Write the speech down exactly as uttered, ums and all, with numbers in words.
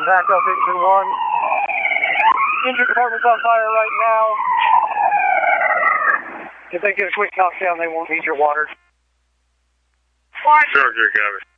back up into one. Engine department's on fire right now. If they get a quick knockdown, they won't need your water. Sure, Jake, got it.